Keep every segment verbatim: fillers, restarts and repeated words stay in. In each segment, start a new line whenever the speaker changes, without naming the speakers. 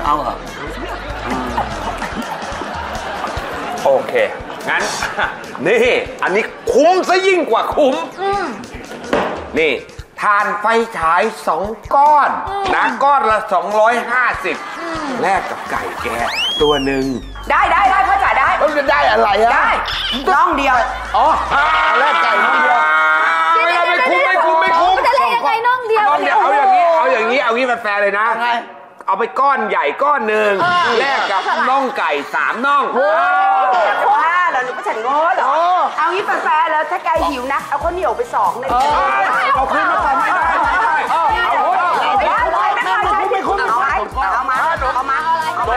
เอาเหรอโอเคงั้นนี่อันนี้คุ้มซะยิ่งกว่าคุ้มนี่ทานไฟฉายสองก้อนนะก้อนละสองร้อยห้าสิบแลกกับไก่แกตัวหนึ่ง
ได้ได้ได้พ่อจ๋าได้
แล้วจะได้อะไรอะ
ได้น้องเดียว
อ๋อแลกไก่น้องเดียวไม่คุ้มไม่คุ้มไม่คุ้ม
จะแลกยังไงน้องเดียว
เอาอย่างนี้เอาอย่างนี้เอางี้แฟร์เลยนะเอาไปก้อนใหญ่ก้อนหนึ่งแลกกับน่องไก่สามน่อง
ว่าเราหนูก็ฉันโง่เหรอเอางี้แฟร์แล้วถ้าไก่หิวนักเอาข้าวเหนียวไปสองเลย
เอาขึ้นมาก่อนไม่ได้ไม่ได้เอา
ไม่คุ้มเอาไว้เอามาเอามา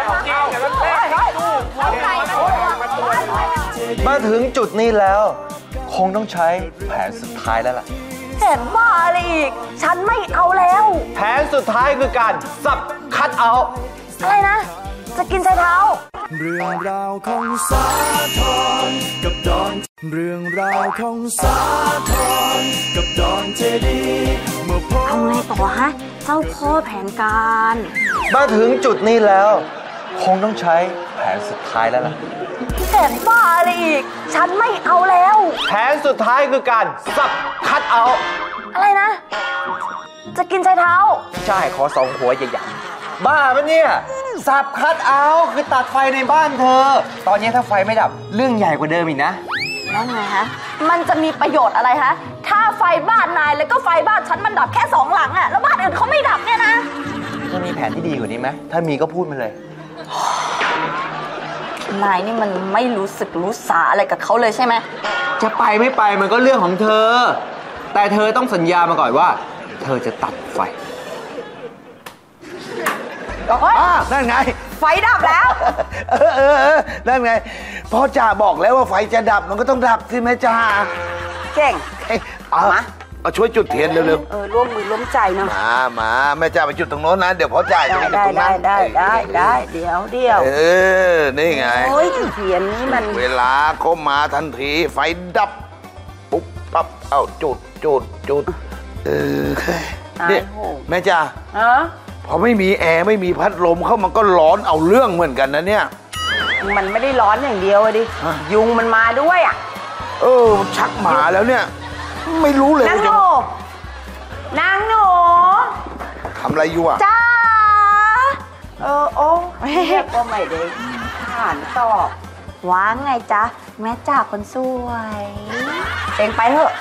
มาถึงจุดนี้แล้วคงต้องใช้แผนสุดท้ายแล้วล่ะ
แผนบ้าอะไรอีกฉันไม่เอาแล้ว
แผนสุดท้ายคือการสับคัดเอา
อะไรนะจะกินชายเท้า
เรื่องราวของสาทรกับดอนเรื่องราวของสาทรกับดอนเจดีเมื่อพ่อ
เอาไงต่อฮะเจ้าพ่อแผนการ
มาถึงจุดนี้แล้วคงต้องใช้แผนสุดท้ายแล้วล่ะ
แผนบ้าอะไรอีกฉันไม่เอาแล้ว
แผนสุดท้ายคือการสับคัดเอา
อะไรนะจะกินชายเท้า
ใช่ขอสองหัวใหญ่ๆบ้าปะเนี่ยสับคัดเอาคือตัดไฟในบ้านเธอตอนนี้ถ้าไฟไม่ดับเรื่องใหญ่กว่าเดิมอีกนะ
แล้วไงฮะมันจะมีประโยชน์อะไรฮะถ้าไฟบ้านนายแล้วก็ไฟบ้านฉันมันดับแค่สองหลังอะแล้วบ้านอื่นเขาไม่ดับเนี่ยนะ
จะมีแผนที่ดีกว่านี้ไหมถ้ามีก็พูดมาเลย
นายนี่มันไม่รู้สึกรู้สาอะไรกับเขาเลยใช่ไหม
จะไปไม่ไปมันก็เรื่องของเธอแต่เธอต้องสัญญามาก่อนว่าเธอจะตัดไฟ
อ่านั่นไง
ไฟดับแล้ว
เออเออเออนั่นไงพ่อจ่าบอกแล้วว่าไฟจะดับมันก็ต้องดับสิแม่จ่า
เก่ง
เอามาเอาช่วยจุดเทียนเร็ว
ๆเออร่วมมือร่วมใจเนาะ
มามาแม่จ่าไปจุดตรงโน้นนะเดี๋ยวพ่อจ่าจะไปจุดตรงนั้น
ได้ได้ได้เดี๋ยวเดี๋ยว
เออนี่ไง
โอ้ยเทียนนี้มัน
เวลาเขามาทันทีไฟดับปุ๊บปั๊บเอาจุดจุดจุดเออเนี่ยแม่จ่าพอไม่มีแอร์ไม่มีพัดลมเข้ามันก็ร้อนเอาเรื่องเหมือนกันนะเนี่ย
มันไม่ได้ร้อนอย่างเดียวดิยุงมันมาด้วยอ่ะ
เออชักหมาแล้วเนี่ยไม่รู้เลย
นางหนูนางหนู
ทำอะไรอยู่อ่ะ
จ้า
เออโอ้เรียกก็ไม่ได้ผ่านต่อ
ว้างไงจ๊ะแม่จ่าคนสวย
เองไปเถอะ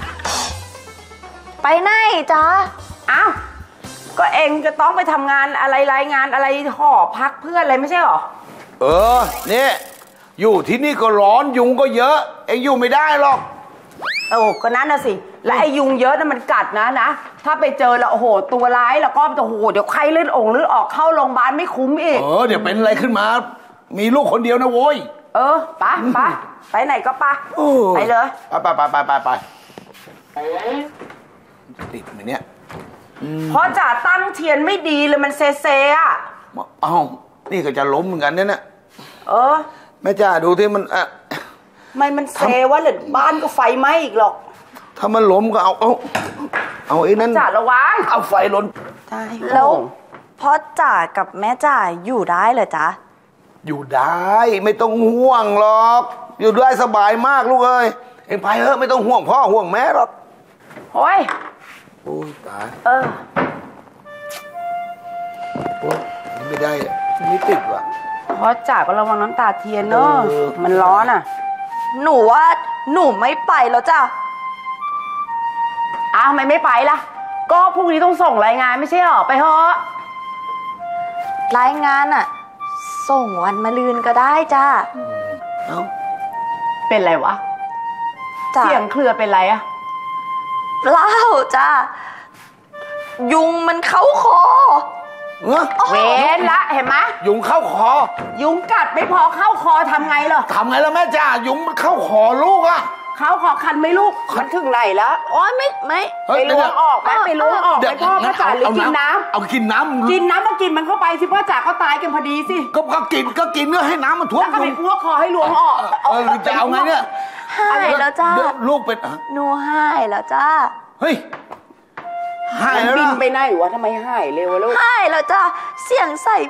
ไปไหนจ๊ะ
อ้าวก็เองจะต้องไปทำงานอะไรรายงานอะไรหอพักเพื่อนอะไรไม่ใช่หรอ
เออเนี่ยอยู่ที่นี่ก็ร้อนยุงก็เยอะเองอยู่ไม่ได้หรอก
โอ้ก็นั่นน่ะสิและไอ้ยุงเยอะน่ะมันกัดนะนะถ้าไปเจอแล้วโอ้โหตัวร้ายแล้วก็โอ้โหเดี๋ยวไข้เลือดออกเลือดออกเข้าโรงพยาบาลไม่คุ้มอีก
เออเดี๋ยวเป็นอะไรขึ้นมามีลูกคนเดียวนะโว้ย
เออไปไปไปไหนก็ไปไปเลย
ไปไปไปไปไปติดไหมเนี่ย
เพราะจ่าตั้งเทียนไม่ดีเลยมันเซเซอะ
เอ้านี่ก็จะล้มเหมือนกันเนี่ยนะ
เออ
แม่จ่าดูที่มันอะ
ไม่มันเซวะหรือบ้านก็ไฟไหม้อีกหรอก
ถ้ามันล้มก็เอาเอาเอาไอ้นั่น
จ่าระวัง
เอาไฟล้น
ใช่
แล้วพ่อจ่ากับแม่จ่าอยู่ได้เหรอจ๊ะ
อยู่ได้ไม่ต้องห่วงหรอกอยู่ได้สบายมากลูกเอ้ยเอ็งไปเถอะไม่ต้องห่วงพ่อห่วงแม่หรอก
โอ้ย
โอ้ยตาย
เออ
โอ้ยไม่ได้ไม่ติดว่ะ
พ่อจ่าก็ระวังน้ำตาเทียนเนอะมันร้อนอ่ะ
หนูว่าหนูไม่ไปแล้วจ้ะ
อ้าวทำไมไม่ไปล่ะก็พรุ่งนี้ต้องส่งรายงานไม่ใช่หรอไปเถอะ
รายงานอ่ะส่งวันมะรืนก็ได้จ้ะ
เอ้า
เป็นไรวะเสียงเครือเป็นไรอะ
เล่าจ้ะยุงมันเข้าคอ
เว้นละเห็นไหม
ยุงเข้าคอ
ยุงกัดไม่พอเข้าคอทำไงเหรอ
ทำไงล่ะแม่จ้ายุงมันเข้าคอลูกอะ
เข้าคอคันไหมลูกมันถึงไหนแล้ว
โอ้ยไม่ไม่
ไปล้วงออกไหมไปล้วงออกไปพ่อพ่อจ๋าหรือกินน้
ำเอากินน้
ำกินน้ำมากินมันเข้าไปสิพ่อจ๋าก็ตายกันพอดีสิ
ก็ก็กินก็กินเนื้อให้น้ำมันท่วม
แล้วก็ไปพวกคอให้ล้วงออก
เออจะเอาไงเนี่ย
หายแล้วจ้า
ลูกเป็น
หนูหายแล้วจ้า
เฮ้ยหายแล้ว
บินไปไหนวะทำไมหายเร็วลูก
หายแล้วจ้าเสียงใส่